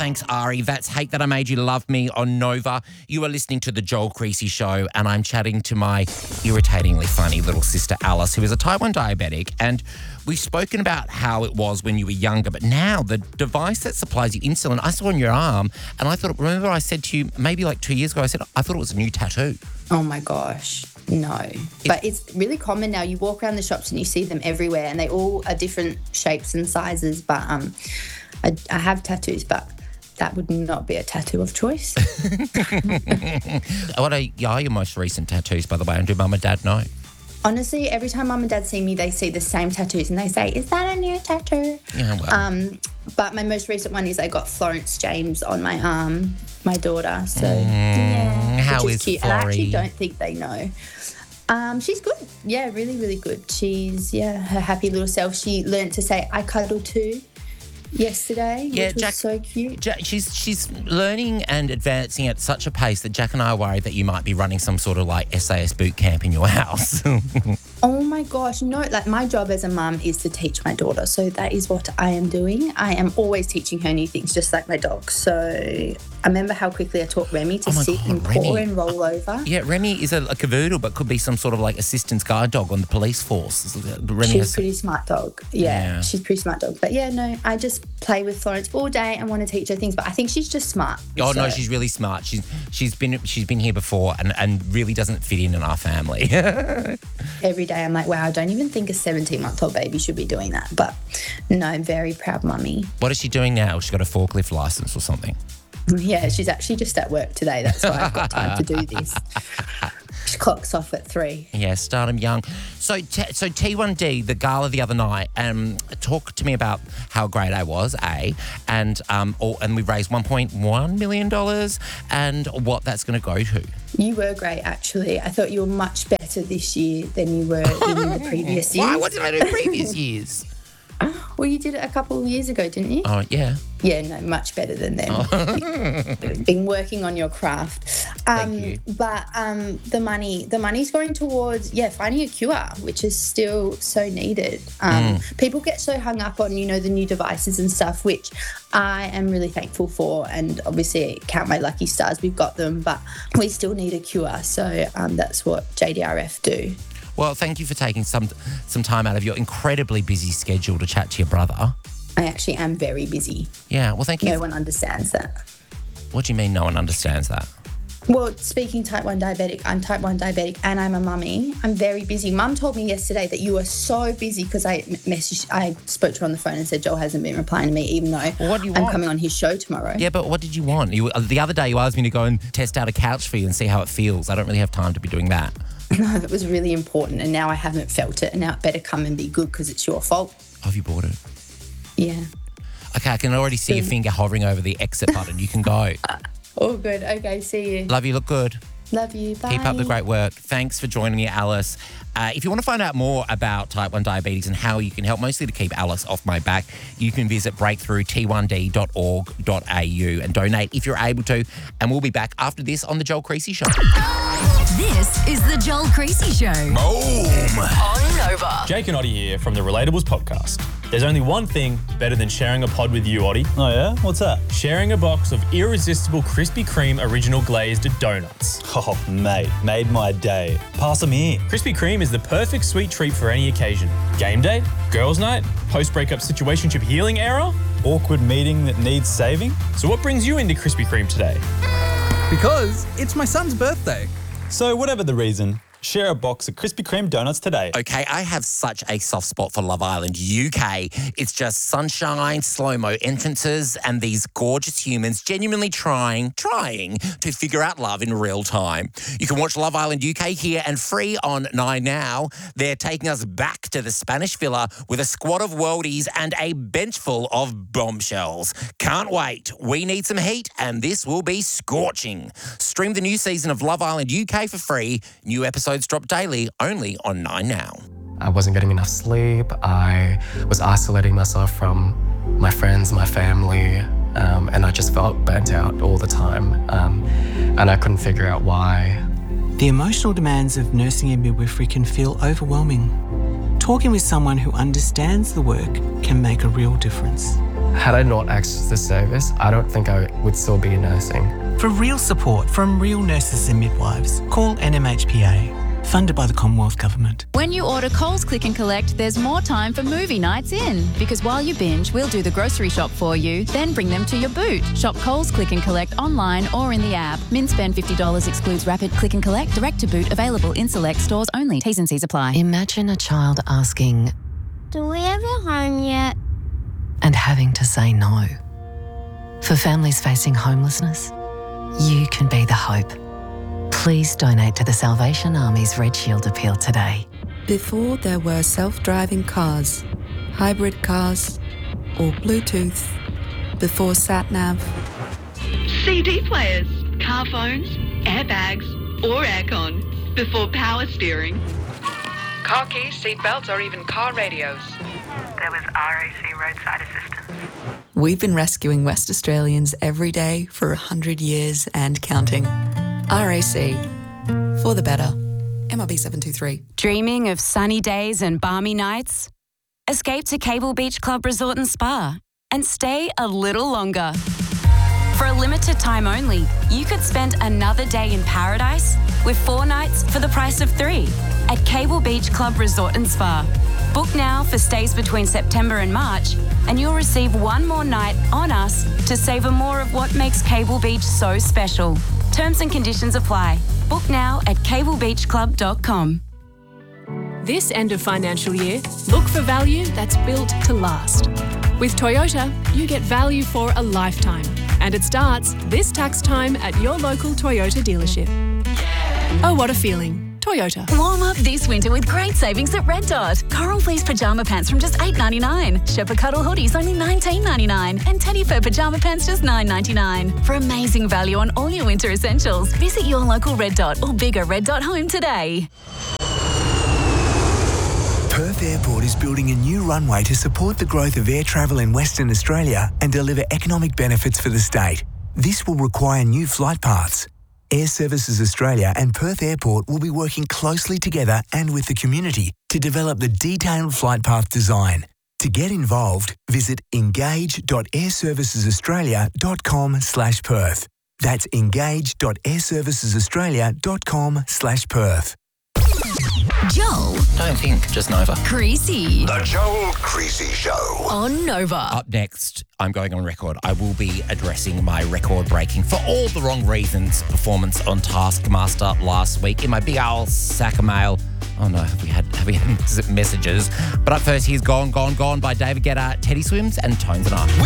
thanks, Ari. That's Hate That I Made You Love Me on Nova. You are listening to The Joel Creasy Show, and I'm chatting to my irritatingly funny little sister Alice, who is a type 1 diabetic. And we've spoken about how it was when you were younger, but now the device that supplies you insulin, I saw on your arm, and I thought, remember I said to you maybe like 2 years ago, I thought it was a new tattoo. Oh my gosh, no. But it's really common now. You walk around the shops and you see them everywhere, and they all are different shapes and sizes. But I have tattoos, but that would not be a tattoo of choice. What are your most recent tattoos, by the way? And do Mum and Dad know? Honestly, every time Mum and Dad see me, they see the same tattoos and they say, is that a new tattoo? Yeah, well. But my most recent one is I got Florence James on my arm, my daughter. So, yeah. How which is cute. Florrie? I actually don't think they know. She's good. Yeah, really, really good. She's, her happy little self. She learned to say, I cuddle too yesterday, which was so cute. She's learning and advancing at such a pace that Jack and I are worried that you might be running some sort of like SAS boot camp in your house. Oh my gosh, no, like my job as a mum is to teach my daughter. So that is what I am doing. I am always teaching her new things, just like my dog. So I remember how quickly I taught Remy to sit and paw and roll over. Yeah, Remy is a cavoodle, but could be some sort of like assistance guard dog on the police force. She's a pretty smart dog. Yeah, she's a pretty smart dog. But yeah, no, I just play with Florence all day and want to teach her things. But I think she's just smart. Oh, no, she's really smart. She's been here before and really doesn't fit in our family. Every day I'm like, wow, I don't even think a 17-month-old baby should be doing that. But no, I'm very proud mummy. What is she doing now? She's got a forklift license or something? Yeah, she's actually just at work today. That's why I've got time to do this. She clocks off at 3. Yeah, start them young. So T1D, the gala the other night, talk to me about how great I was, and we raised $1.1 million and what that's going to go to. You were great, actually. I thought you were much better this year than you were in the previous years. Why? What did I do previous years? Well, you did it a couple of years ago, didn't you? Oh, yeah. Yeah, no, much better than them. You've been working on your craft. Thank you. But the money's going towards, finding a cure, which is still so needed. People get so hung up on, the new devices and stuff, which I am really thankful for. And obviously, count my lucky stars, we've got them, but we still need a cure. So that's what JDRF do. Well, thank you for taking some time out of your incredibly busy schedule to chat to your brother. I actually am very busy. Yeah, well, thank you. No one understands that. What do you mean no one understands that? Well, speaking type 1 diabetic, I'm type 1 diabetic and I'm a mummy. I'm very busy. Mum told me yesterday that you were so busy because I spoke to her on the phone and said Joel hasn't been replying to me even though I'm coming on his show tomorrow. Yeah, but what did you want? The other day you asked me to go and test out a couch for you and see how it feels. I don't really have time to be doing that. No, that was really important and now I haven't felt it and now it better come and be good because it's your fault. Have you bought it? Yeah. Okay, I can already see your finger hovering over the exit button. You can go. All good. Okay, see you. Love you. Look good. Love you. Bye. Keep up the great work. Thanks for joining me, Alice. If you want to find out more about type 1 diabetes and how you can help, mostly to keep Alice off my back, you can visit breakthrough.t1d.org.au and donate if you're able to. And we'll be back after this on The Joel Creasy Show. This is The Joel Creasy Show. Boom! On Nova. Jake and Oddie here from the Relatables podcast. There's only one thing better than sharing a pod with you, Oddie. Oh yeah? What's that? Sharing a box of irresistible Krispy Kreme original glazed donuts. Oh, mate, made my day. Pass them here. Krispy Kreme is the perfect sweet treat for any occasion. Game day, girls' night, post-breakup situationship healing era. Awkward meeting that needs saving. So what brings you into Krispy Kreme today? Because it's my son's birthday. So whatever the reason, share a box of Krispy Kreme donuts today. Okay, I have such a soft spot for Love Island UK. It's just sunshine, slow-mo entrances, and these gorgeous humans genuinely trying to figure out love in real time. You can watch Love Island UK here and free on 9 Now. They're taking us back to the Spanish Villa with a squad of worldies and a bench full of bombshells. Can't wait. We need some heat, and this will be scorching. Stream the new season of Love Island UK for free. New episodes drop daily only on 9 Now. I wasn't getting enough sleep. I was isolating myself from my friends, my family, and I just felt burnt out all the time. And I couldn't figure out why. The emotional demands of nursing and midwifery can feel overwhelming. Talking with someone who understands the work can make a real difference. Had I not accessed the service, I don't think I would still be nursing. For real support from real nurses and midwives, call NMHPA. Funded by the Commonwealth Government. When you order Coles Click and Collect, there's more time for movie nights in. Because while you binge, we'll do the grocery shop for you, then bring them to your boot. Shop Coles Click and Collect online or in the app. Min spend $50 excludes rapid click and collect, direct to boot, available in select stores only. T's and C's apply. Imagine a child asking, "Do we have a home yet?" and having to say no. For families facing homelessness, you can be the hope. Please donate to the Salvation Army's Red Shield appeal today. Before there were self-driving cars, hybrid cars, or Bluetooth, before sat-nav, CD players, car phones, airbags, or aircon, before power steering, car keys, seatbelts, or even car radios. There was RAC roadside assistance. we've been rescuing West Australians every day for 100 years and counting. RAC, for the better. MRB 723. Dreaming of sunny days and balmy nights? Escape to Cable Beach Club Resort and Spa and stay a little longer. For a limited time only, you could spend another day in paradise with 4 nights for the price of 3 at Cable Beach Club Resort and Spa. Book now for stays between September and March, and you'll receive 1 more night on us to savour more of what makes Cable Beach so special. Terms and conditions apply. Book now at cablebeachclub.com. This end of financial year, look for value that's built to last. With Toyota, you get value for a lifetime, and it starts this tax time at your local Toyota dealership. Oh, what a feeling. Toyota. Warm up this winter with great savings at Red Dot. Coral fleece pyjama pants from just $8.99. Sherpa Cuddle hoodies only $19.99. And Teddy Fur pyjama pants just $9.99. For amazing value on all your winter essentials, visit your local Red Dot or bigger Red Dot home today. Perth Airport is building a new runway to support the growth of air travel in Western Australia and deliver economic benefits for the state. This will require new flight paths. Air Services Australia and Perth Airport will be working closely together and with the community to develop the detailed flight path design. To get involved, visit engage.airservicesaustralia.com/Perth. That's engage.airservicesaustralia.com/Perth. Joel. Don't think, just Nova. Creasy. The Joel Creasy Show. On Nova. Up next, I'm going on record. I will be addressing my record-breaking, for all the wrong reasons, performance on Taskmaster last week in my big old sack of mail. Oh no, have we had messages? But up first, here's Gone by David Guetta, Teddy Swims and Tones and I.